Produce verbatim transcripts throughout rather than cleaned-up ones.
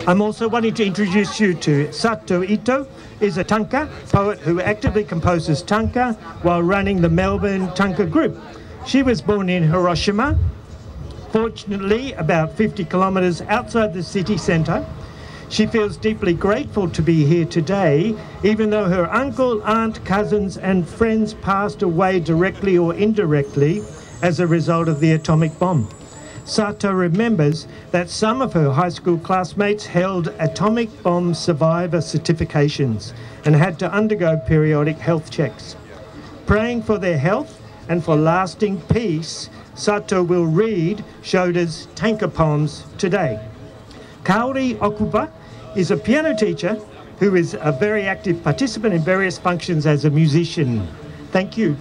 I'm also wanting to introduce you to Sato Ito, is a tanka poet who actively composes tanka while running the Melbourne Tanka Group. She was born in Hiroshima, fortunately about fifty kilometres outside the city centre. She feels deeply grateful to be here today, even though her uncle, aunt, cousins and friends passed away directly or indirectly as a result of the atomic bomb. Sato remembers that some of her high school classmates held atomic bomb survivor certifications and had to undergo periodic health checks. Praying for their health and for lasting peace, Sato will read Shoda's tanka poems today. Kaori Okuba is a piano teacher who is a very active participant in various functions as a musician. Thank you.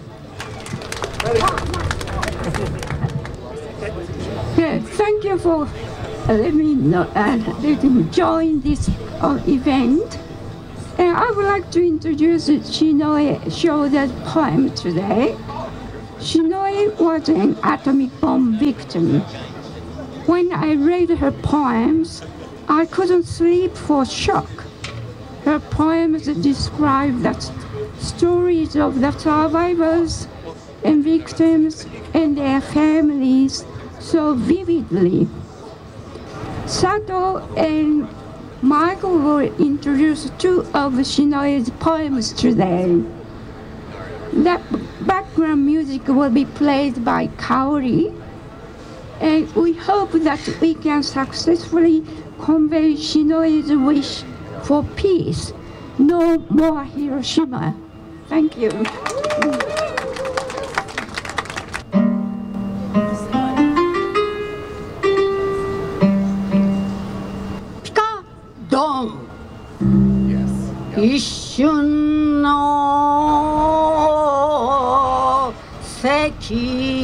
Yeah, thank you for uh, letting me know, uh, letting me join this uh, event. And I would like to introduce Shinoe Shoda's poem today. Shinoe was an atomic bomb victim. When I read her poems, I couldn't sleep for shock. Her poems describe the stories of the survivors and victims and their families so vividly. Sato and Michael will introduce two of Shinoe's poems today. The background music will be played by Kaori, and we hope that we can successfully convey Shinoe's wish for peace. No more Hiroshima. Thank you. Pika Don. Yes. 一瞬の赤